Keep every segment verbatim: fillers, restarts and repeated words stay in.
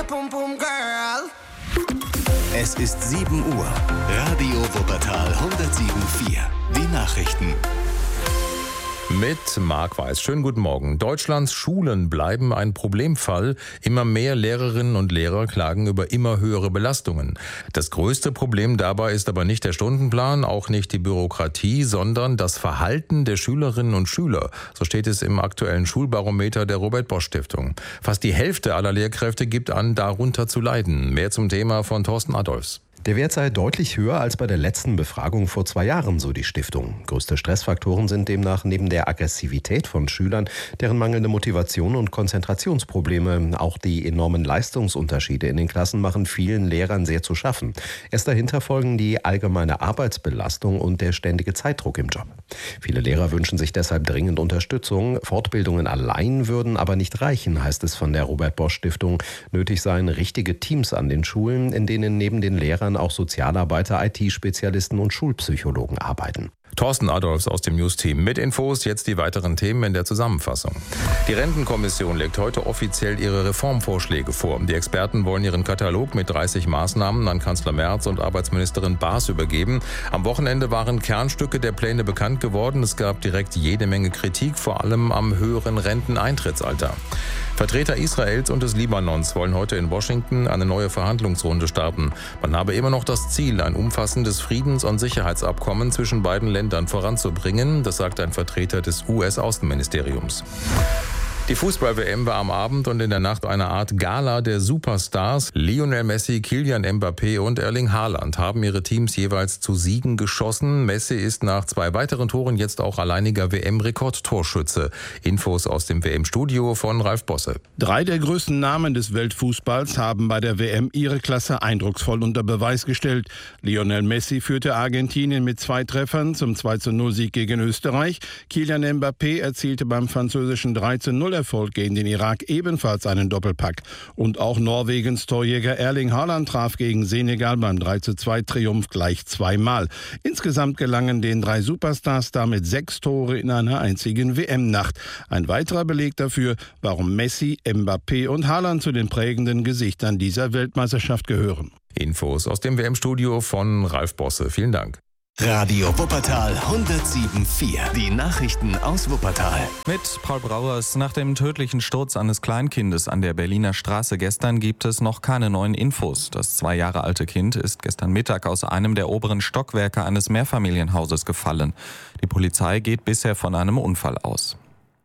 pum pum girl. Es ist sieben Uhr. Radio Wuppertal hundertsieben Komma vier. Die Nachrichten. Mit Marc Weiß. Schönen guten Morgen. Deutschlands Schulen bleiben ein Problemfall. Immer mehr Lehrerinnen und Lehrer klagen über immer höhere Belastungen. Das größte Problem dabei ist aber nicht der Stundenplan, auch nicht die Bürokratie, sondern das Verhalten der Schülerinnen und Schüler. So steht es im aktuellen Schulbarometer der Robert-Bosch-Stiftung. Fast die Hälfte aller Lehrkräfte gibt an, darunter zu leiden. Mehr zum Thema von Thorsten Adolfs. Der Wert sei deutlich höher als bei der letzten Befragung vor zwei Jahren, so die Stiftung. Größte Stressfaktoren sind demnach neben der Aggressivität von Schülern, deren mangelnde Motivation und Konzentrationsprobleme. Auch die enormen Leistungsunterschiede in den Klassen machen vielen Lehrern sehr zu schaffen. Erst dahinter folgen die allgemeine Arbeitsbelastung und der ständige Zeitdruck im Job. Viele Lehrer wünschen sich deshalb dringend Unterstützung. Fortbildungen allein würden aber nicht reichen, heißt es von der Robert-Bosch-Stiftung. Nötig seien richtige Teams an den Schulen, in denen neben den Lehrern auch Sozialarbeiter, I T-Spezialisten und Schulpsychologen arbeiten. Thorsten Adolfs aus dem News-Team mit Infos, jetzt die weiteren Themen in der Zusammenfassung. Die Rentenkommission legt heute offiziell ihre Reformvorschläge vor. Die Experten wollen ihren Katalog mit dreißig Maßnahmen an Kanzler Merz und Arbeitsministerin Baas übergeben. Am Wochenende waren Kernstücke der Pläne bekannt geworden. Es gab direkt jede Menge Kritik, vor allem am höheren Renteneintrittsalter. Vertreter Israels und des Libanons wollen heute in Washington eine neue Verhandlungsrunde starten. Man habe immer noch das Ziel, ein umfassendes Friedens- und Sicherheitsabkommen zwischen beiden Ländern voranzubringen. Das sagt ein Vertreter des U S-Außenministeriums. Die Fußball-W M war am Abend und in der Nacht eine Art Gala der Superstars. Lionel Messi, Kylian Mbappé und Erling Haaland haben ihre Teams jeweils zu Siegen geschossen. Messi ist nach zwei weiteren Toren jetzt auch alleiniger W M-Rekordtorschütze. Infos aus dem W M-Studio von Ralf Bosse. Drei der größten Namen des Weltfußballs haben bei der W M ihre Klasse eindrucksvoll unter Beweis gestellt. Lionel Messi führte Argentinien mit zwei Treffern zum zwei zu null Sieg gegen Österreich. Kylian Mbappé erzielte beim französischen drei zu null Erfolg gegen den Irak ebenfalls einen Doppelpack. Und auch Norwegens Torjäger Erling Haaland traf gegen Senegal beim drei zu zwei Triumph gleich zweimal. Insgesamt gelangen den drei Superstars damit sechs Tore in einer einzigen W M-Nacht. Ein weiterer Beleg dafür, warum Messi, Mbappé und Haaland zu den prägenden Gesichtern dieser Weltmeisterschaft gehören. Infos aus dem W M-Studio von Ralf Bosse. Vielen Dank. Radio Wuppertal hundertsieben Komma vier. Die Nachrichten aus Wuppertal. Mit Paul Brauers. Nach dem tödlichen Sturz eines Kleinkindes an der Berliner Straße gestern gibt es noch keine neuen Infos. Das zwei Jahre alte Kind ist gestern Mittag aus einem der oberen Stockwerke eines Mehrfamilienhauses gefallen. Die Polizei geht bisher von einem Unfall aus.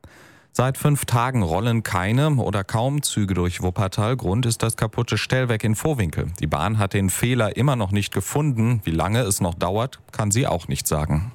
Seit fünf Tagen rollen keine oder kaum Züge durch Wuppertal. Grund ist das kaputte Stellwerk in Vohwinkel. Die Bahn hat den Fehler immer noch nicht gefunden. Wie lange es noch dauert, kann sie auch nicht sagen.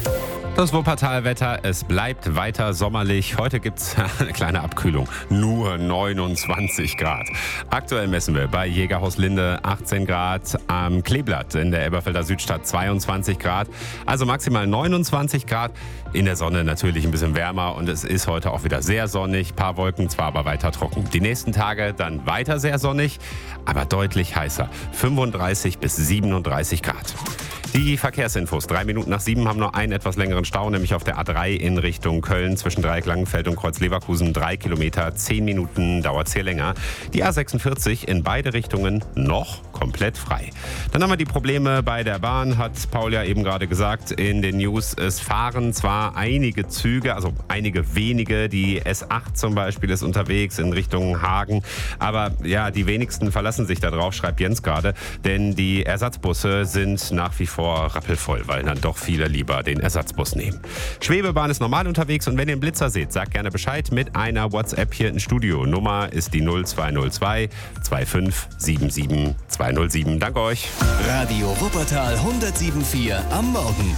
Das Wuppertal-Wetter, es bleibt weiter sommerlich. Heute gibt es eine kleine Abkühlung, nur neunundzwanzig Grad. Aktuell messen wir bei Jägerhaus Linde achtzehn Grad, am Kleeblatt in der Elberfelder Südstadt zweiundzwanzig Grad. Also maximal neunundzwanzig Grad, in der Sonne natürlich ein bisschen wärmer und es ist heute auch wieder sehr sonnig. Ein paar Wolken, zwar aber weiter trocken. Die nächsten Tage dann weiter sehr sonnig, aber deutlich heißer, fünfunddreißig bis siebenunddreißig Grad. Die Verkehrsinfos. Drei Minuten nach sieben haben noch einen etwas längeren Stau, nämlich auf der A drei in Richtung Köln zwischen Dreieck Langenfeld und Kreuz Leverkusen. Drei Kilometer, zehn Minuten dauert es hier länger. Die A sechsundvierzig in beide Richtungen noch komplett frei. Dann haben wir die Probleme bei der Bahn, hat Paul ja eben gerade gesagt in den News. Es fahren zwar einige Züge, also einige wenige. Die S acht zum Beispiel ist unterwegs in Richtung Hagen. Aber ja, die wenigsten verlassen sich da drauf, schreibt Jens gerade. Denn die Ersatzbusse sind nach wie vor rappelvoll, weil dann doch viele lieber den Ersatzbus nehmen. Schwebebahn ist normal unterwegs und wenn ihr einen Blitzer seht, sagt gerne Bescheid mit einer WhatsApp hier im Studio. Nummer ist die null zwei null zwei zwei fünf sieben sieben zwei null sieben. Danke euch. Radio Wuppertal hundertsieben Komma vier am Morgen.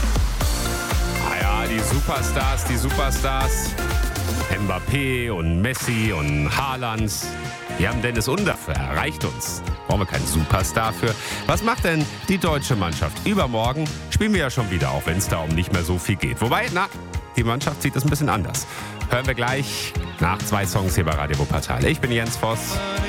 Ah ja, die Superstars, die Superstars. Mbappé und Messi und Haaland. Wir haben Dennis Undorf, erreicht uns. Brauchen wir keinen Superstar für. Was macht denn die deutsche Mannschaft? Übermorgen spielen wir ja schon wieder, auch wenn es da um nicht mehr so viel geht. Wobei, na, die Mannschaft sieht das ein bisschen anders. Hören wir gleich nach zwei Songs hier bei Radio Wuppertal. Ich bin Jens Voss.